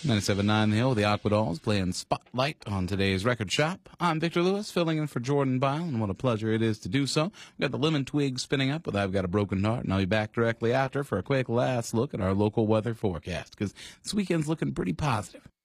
97.9 The Hill, the Aqua Dolls playing Spotlight on today's Record Shop. I'm Victor Lewis, filling in for Jordan Byle, and what a pleasure it is to do so. We've got the Lemon Twig spinning up with I've Got a Broken Heart, and I'll be back directly after for a quick last look at our local weather forecast, because this weekend's looking pretty positive.